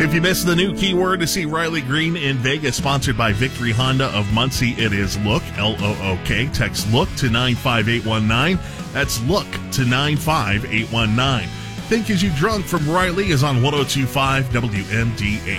If you missed the new keyword to see Riley Green in Vegas, sponsored by Victory Honda of Muncie, it is LOOK, L-O-O-K. Text LOOK to 95819. That's LOOK to 95819. Think As You Drunk from Riley is on 102.5 WMDH.